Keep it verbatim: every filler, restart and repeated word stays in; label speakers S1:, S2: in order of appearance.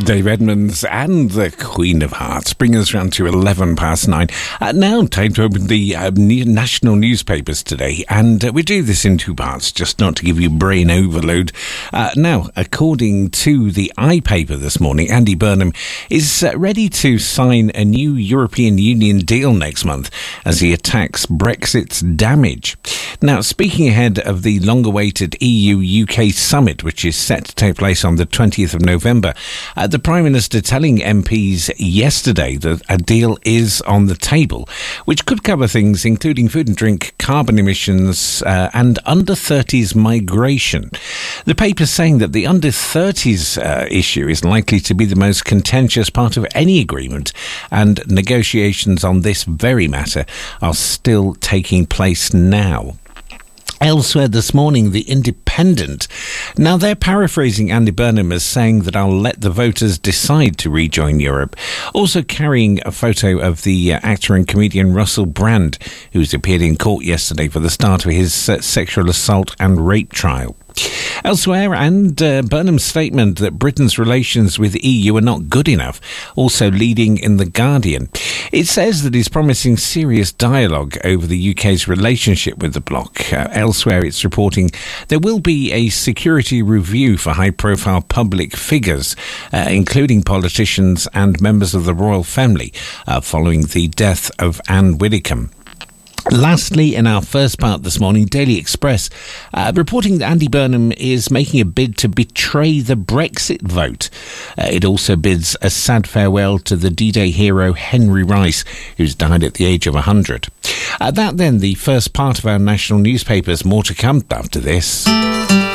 S1: Dave Edmonds and the Queen of Hearts bring us round to eleven past nine. Uh, now, time to open the uh, national newspapers today, and uh, we do this in two parts, just not to give you brain overload. Uh, now, according to the iPaper this morning, Andy Burnham is uh, ready to sign a new European Union deal next month as he attacks Brexit's damage. Now, speaking ahead of the long-awaited E U-U K summit, which is set to take place on the twentieth of November, uh, the Prime Minister telling M Ps yesterday that a deal is on the table, which could cover things including food and drink, carbon emissions, uh, and under thirties migration. The paper's saying that the under thirties uh, issue is likely to be the most contentious part of any agreement, and negotiations on this very matter are still taking place now. Elsewhere this morning, The Independent. Now, they're paraphrasing Andy Burnham as saying that I'll let the voters decide to rejoin Europe. Also carrying a photo of the uh, actor and comedian Russell Brand, who's appeared in court yesterday for the start of his uh, sexual assault and rape trial. Elsewhere, and uh, Burnham's statement that Britain's relations with the E U are not good enough, also leading in The Guardian. It says that he's promising serious dialogue over the U K's relationship with the bloc. Uh, elsewhere, it's reporting there will be a security review for high-profile public figures, uh, including politicians and members of the royal family, uh, following the death of Anne Widdecombe. Lastly, in our first part this morning, Daily Express uh, reporting that Andy Burnham is making a bid to betray the Brexit vote. Uh, it also bids a sad farewell to the D-Day hero Henry Rice, who's died at the age of one hundred. Uh, that then, the first part of our national newspapers. More to come after this.